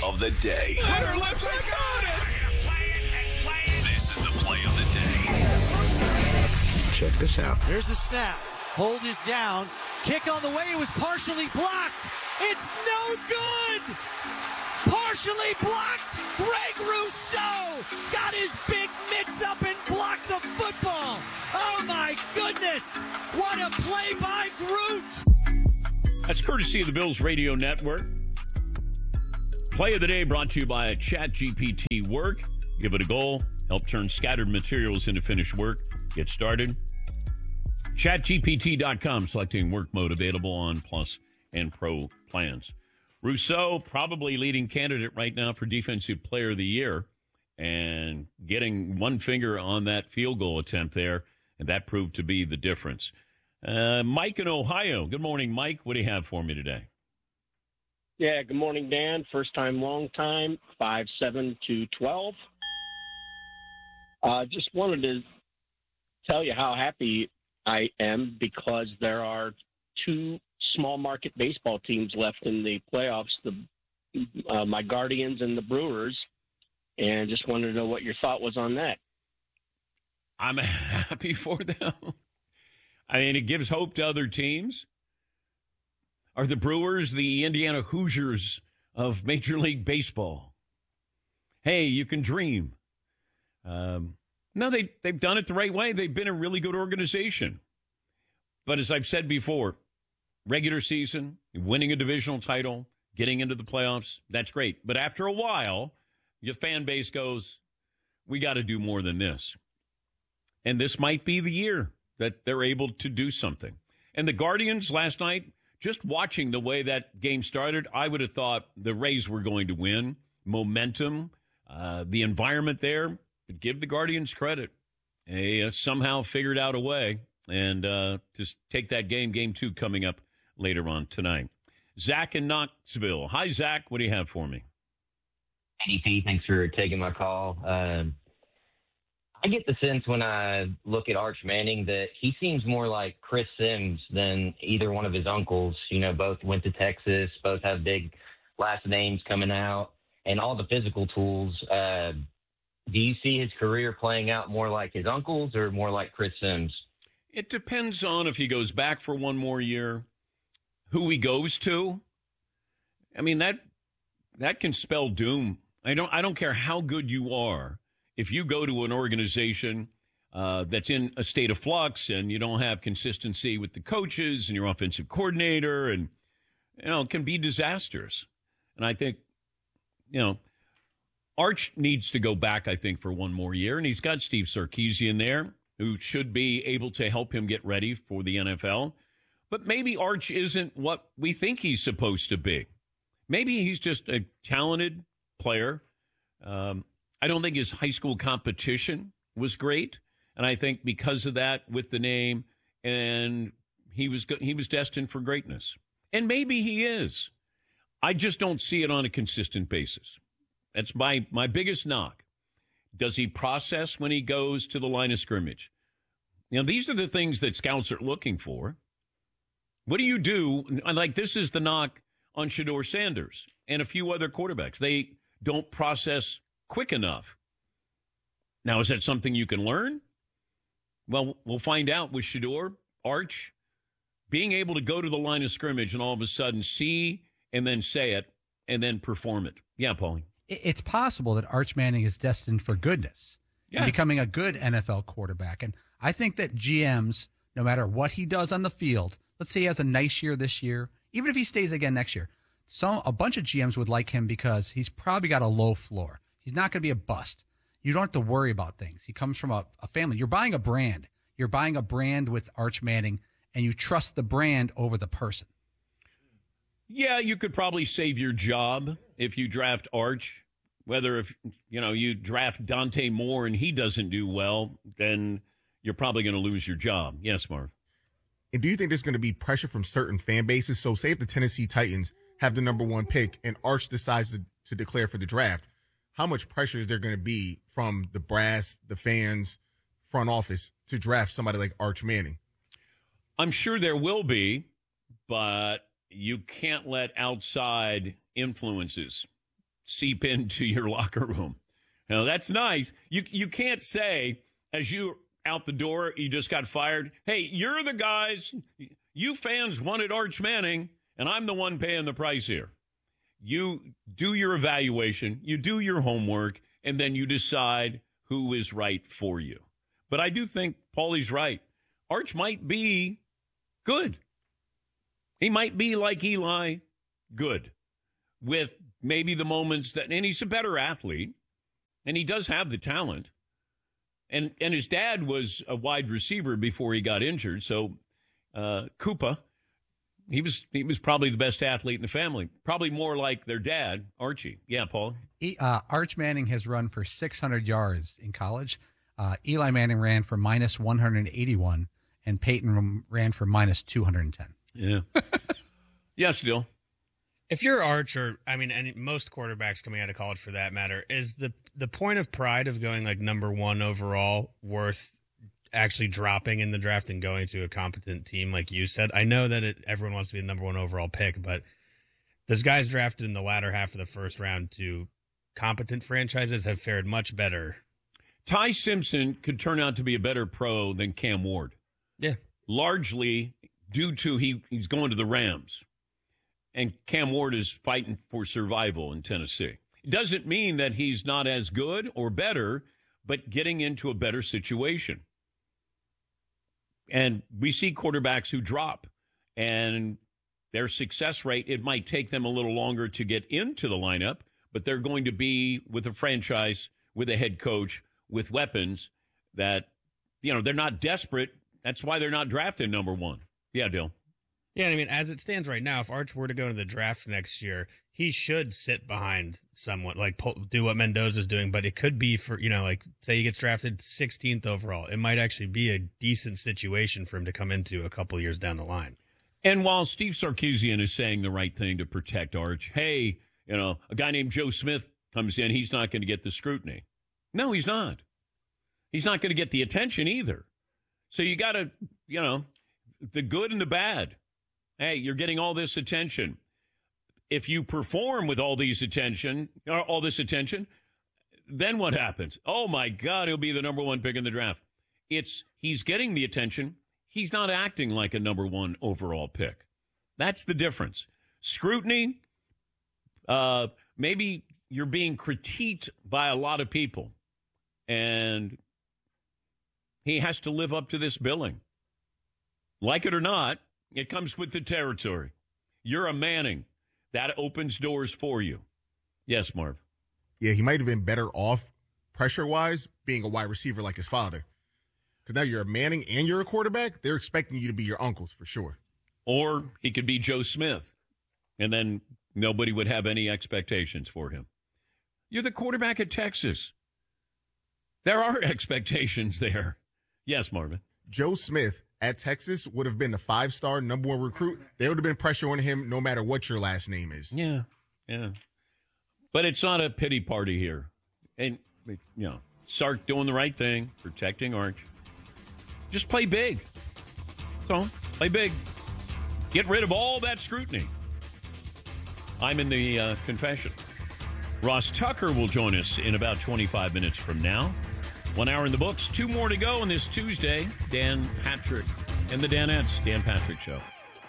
of the day. Twitter lips, I got it! This is the play of the day. Check this out. There's the snap. Hold is down. Kick on the way. It was partially blocked. It's no good! Partially blocked. Greg Rousseau got his big mitts up and blocked the football. Oh my goodness! What a play by Groot! That's courtesy of the Bills Radio Network. Play of the day brought to you by ChatGPT Work. Give it a goal. Help turn scattered materials into finished work. Get started. ChatGPT.com. Selecting work mode available on Plus and Pro plans. Rousseau, probably leading candidate right now for Defensive Player of the Year, and getting one finger on that field goal attempt there, and that proved to be the difference. Mike in Ohio. Good morning, Mike. What do you have for me today? Yeah, good morning, Dan. First time, long time, 5-7-12. Just wanted to tell you how happy I am because there are two small market baseball teams left in the playoffs, my Guardians and the Brewers, and just wanted to know what your thought was on that. I'm happy for them. I mean, it gives hope to other teams. Are the Brewers the Indiana Hoosiers of Major League Baseball? Hey, you can dream. No, they've done it the right way. They've been a really good organization. But as I've said before, regular season, winning a divisional title, getting into the playoffs, that's great. But after a while, your fan base goes, we got to do more than this. And this might be the year that they're able to do something. And the Guardians last night, just watching the way that game started, I would have thought the Rays were going to win. Momentum, the environment there, give the Guardians credit. They somehow figured out a way. And just take that game 2 coming up later on tonight. Zach in Knoxville. Hi, Zach. What do you have for me? ADP, thanks for taking my call. I get the sense when I look at Arch Manning that he seems more like Chris Sims than either one of his uncles. You know, both went to Texas, both have big last names coming out, and all the physical tools. Do you see his career playing out more like his uncles or more like Chris Sims? It depends on if he goes back for one more year, who he goes to. I mean, that can spell doom. I don't care how good you are. If you go to an organization that's in a state of flux and you don't have consistency with the coaches and your offensive coordinator, and it can be disastrous. And I think, Arch needs to go back, I think, for one more year. And he's got Steve Sarkisian there, who should be able to help him get ready for the NFL. But maybe Arch isn't what we think he's supposed to be. Maybe he's just a talented player. I don't think his high school competition was great. And I think because of that, with the name, and he was destined for greatness. And maybe he is. I just don't see it on a consistent basis. That's my biggest knock. Does he process when he goes to the line of scrimmage? These are the things that scouts are looking for. What do you do? Like, this is the knock on Shedeur Sanders and a few other quarterbacks. They don't process quick enough. Now, is that something you can learn? Well, we'll find out with Shedeur, Arch, being able to go to the line of scrimmage and all of a sudden see and then say it and then perform it. Yeah, Paulie. It's possible that Arch Manning is destined for goodness and becoming a good NFL quarterback. And I think that GMs, no matter what he does on the field, let's say he has a nice year this year, even if he stays again next year, a bunch of GMs would like him because he's probably got a low floor. He's not going to be a bust. You don't have to worry about things. He comes from a family. You're buying a brand. You're buying a brand with Arch Manning, and you trust the brand over the person. Yeah, you could probably save your job if you draft Arch. Whether if you draft Dante Moore and he doesn't do well, then you're probably going to lose your job. Yes, Marv. And do you think there's going to be pressure from certain fan bases? So say if the Tennessee Titans have the number 1 pick and Arch decides to declare for the draft, how much pressure is there going to be from the brass, the fans, front office to draft somebody like Arch Manning? I'm sure there will be, but you can't let outside influences seep into your locker room. Now, that's nice. You can't say, as you out the door, you just got fired, hey, you're the guys, you fans wanted Arch Manning, and I'm the one paying the price here. You do your evaluation, you do your homework, and then you decide who is right for you. But I do think Paulie's right. Arch might be good. He might be like Eli, good, with maybe the moments that, and he's a better athlete, and he does have the talent. And his dad was a wide receiver before he got injured. So Koopa, he was probably the best athlete in the family. Probably more like their dad, Archie. Yeah, Paul? Arch Manning has run for 600 yards in college. Eli Manning ran for minus 181, and Peyton ran for minus 210. Yeah. Yes, Bill. If you're Arch, or I mean, and most quarterbacks coming out of college for that matter, is the point of pride of going like number one overall worth actually dropping in the draft and going to a competent team like you said? I know that everyone wants to be the number one overall pick, but those guys drafted in the latter half of the first round to competent franchises have fared much better. Ty Simpson could turn out to be a better pro than Cam Ward. Yeah. Largely due to he's going to the Rams. And Cam Ward is fighting for survival in Tennessee. It doesn't mean that he's not as good or better, but getting into a better situation. And we see quarterbacks who drop, and their success rate, it might take them a little longer to get into the lineup, but they're going to be with a franchise, with a head coach, with weapons that, they're not desperate. That's why they're not drafting number one. Yeah, Dill. Yeah, I mean, as it stands right now, if Arch were to go to the draft next year, he should sit behind someone, like do what Mendoza's doing, but it could be for, like say he gets drafted 16th overall. It might actually be a decent situation for him to come into a couple years down the line. And while Steve Sarkisian is saying the right thing to protect Arch, hey, a guy named Joe Smith comes in, he's not going to get the scrutiny. No, he's not. He's not going to get the attention either. So you got to, the good and the bad. Hey, you're getting all this attention. If you perform with all this attention, then what happens? Oh, my God, he'll be the number one pick in the draft. He's getting the attention. He's not acting like a number one overall pick. That's the difference. Scrutiny, maybe you're being critiqued by a lot of people, and he has to live up to this billing. Like it or not, it comes with the territory. You're a Manning. That opens doors for you. Yes, Marv. Yeah, he might have been better off pressure-wise being a wide receiver like his father. Because now you're a Manning and you're a quarterback. They're expecting you to be your uncles for sure. Or he could be Joe Smith, and then nobody would have any expectations for him. You're the quarterback at Texas. There are expectations there. Yes, Marvin. Joe Smith at Texas would have been the 5-star number one recruit. There would have been pressure on him no matter what your last name is. Yeah. But it's not a pity party here. And, Sark doing the right thing, protecting Arch. Just play big. So, play big. Get rid of all that scrutiny. I'm in the confession. Ross Tucker will join us in about 25 minutes from now. 1 hour in the books. 2 more to go on this Tuesday. Dan Patrick and the Danettes. Dan Patrick Show.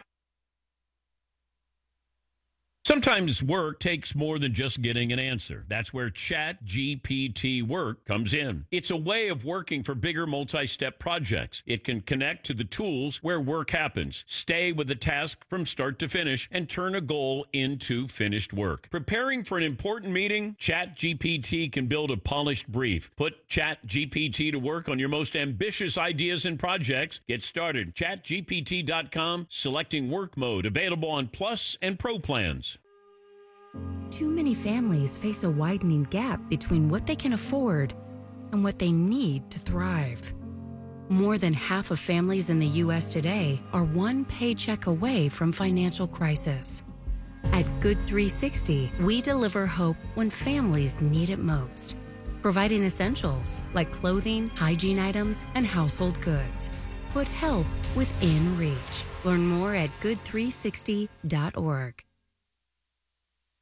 Sometimes work takes more than just getting an answer. That's where ChatGPT Work comes in. It's a way of working for bigger multi-step projects. It can connect to the tools where work happens, stay with the task from start to finish, and turn a goal into finished work. Preparing for an important meeting? ChatGPT can build a polished brief. Put ChatGPT to work on your most ambitious ideas and projects. Get started. ChatGPT.com, selecting work mode, available on Plus and Pro plans. Too many families face a widening gap between what they can afford and what they need to thrive. More than half of families in the U.S. today are one paycheck away from financial crisis. At Good 360, we deliver hope when families need it most, providing essentials like clothing, hygiene items, and household goods. Put help within reach. Learn more at good360.org.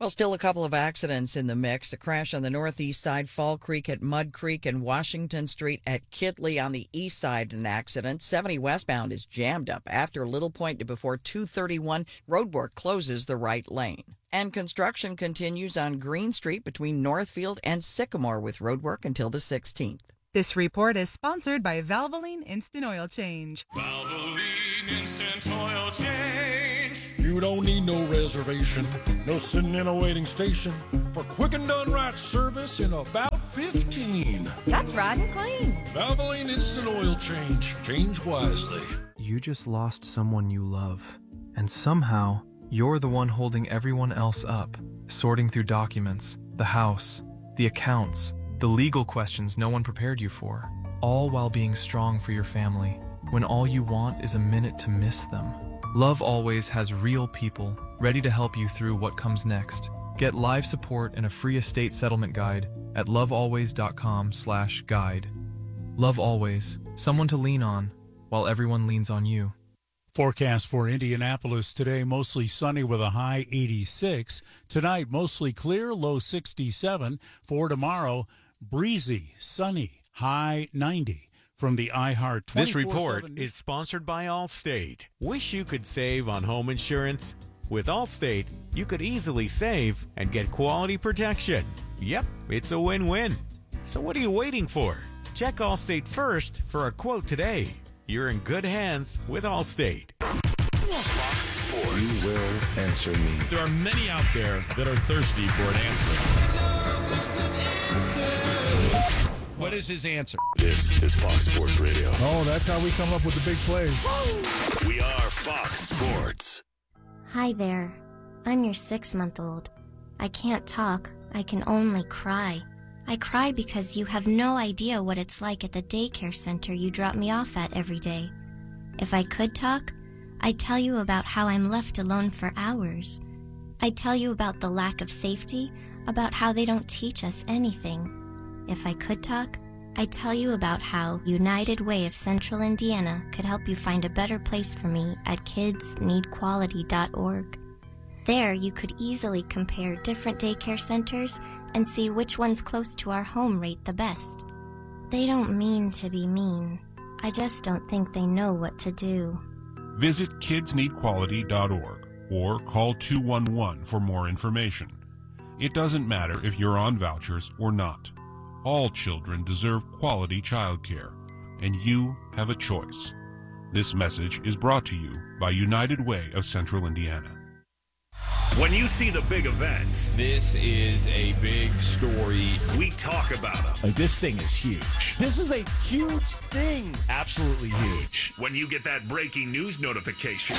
Well, still a couple of accidents in the mix. A crash on the northeast side, Fall Creek at Mud Creek, and Washington Street at Kitley on the east side. An accident. 70 westbound is jammed up after Little Point to before 231. Roadwork closes the right lane. And construction continues on Green Street between Northfield and Sycamore with roadwork until the 16th. This report is sponsored by Valvoline Instant Oil Change. Valvoline Instant Oil Change. You don't need no reservation, no sitting in a waiting station for quick and done right service in about 15. That's right and clean. Valvoline Instant Oil Change. Change wisely. You just lost someone you love, and somehow you're the one holding everyone else up, sorting through documents, the house, the accounts, the legal questions no one prepared you for, all while being strong for your family, when all you want is a minute to miss them. Love Always has real people ready to help you through what comes next. Get live support and a free estate settlement guide at lovealways.com/guide. Love Always, someone to lean on while everyone leans on you. Forecast for Indianapolis today, mostly sunny with a high 86. Tonight, mostly clear, low 67. For tomorrow, breezy, sunny, high 90. From the iHeart 24/7. This report is sponsored by Allstate. Wish you could save on home insurance? With Allstate, you could easily save and get quality protection. Yep, it's a win-win. So what are you waiting for? Check Allstate first for a quote today. You're in good hands with Allstate. Fox Sports. You will answer me. There are many out there that are thirsty for an answer. What is his answer? This is Fox Sports Radio. Oh, that's how we come up with the big plays. We are Fox Sports. Hi there. I'm your 6-month-old. I can't talk. I can only cry. I cry because you have no idea what it's like at the daycare center you drop me off at every day. If I could talk, I'd tell you about how I'm left alone for hours. I'd tell you about the lack of safety, about how they don't teach us anything. If I could talk, I'd tell you about how United Way of Central Indiana could help you find a better place for me at kidsneedquality.org. There, you could easily compare different daycare centers and see which ones close to our home rate the best. They don't mean to be mean. I just don't think they know what to do. Visit kidsneedquality.org or call 211 for more information. It doesn't matter if you're on vouchers or not. All children deserve quality childcare, and you have a choice. This message is brought to you by United Way of Central Indiana. When you see the big events, This is a big story. we talk about them. Like, this thing is huge. This is a huge thing. Absolutely huge. When you get that breaking news notification,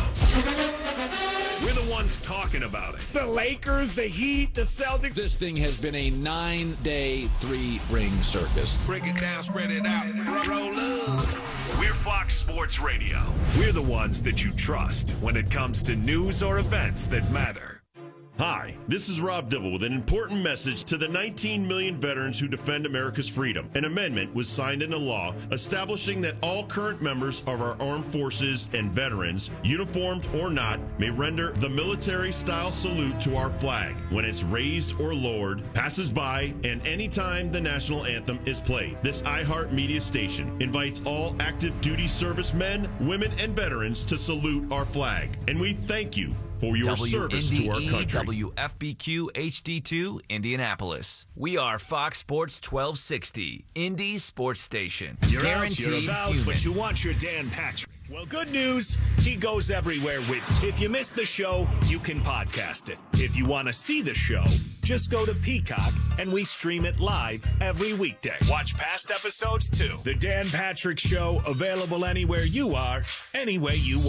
we're the ones talking about it. The Lakers, the Heat, the Celtics. This thing has been a 9-day, 3-ring circus. Break it down, spread it out. Roll up. We're Fox Sports Radio. We're the ones that you trust when it comes to news or events that matter. Hi, this is Rob Dibble with an important message to the 19 million veterans who defend America's freedom. An amendment was signed into law establishing that all current members of our armed forces and veterans, uniformed or not, may render the military-style salute to our flag when it's raised or lowered, passes by, and anytime the national anthem is played. This iHeart Media station invites all active duty servicemen, women, and veterans to salute our flag. And we thank you for your service to our country. WFBQ HD2 Indianapolis. We are Fox Sports 1260, Indy's sports station. You're out, you're about, but you want your Dan Patrick. Well, good news, he goes everywhere with you. If you missed the show, you can podcast it. If you want to see the show, just go to Peacock, and we stream it live every weekday. Watch past episodes, too. The Dan Patrick Show, available anywhere you are, any way you want.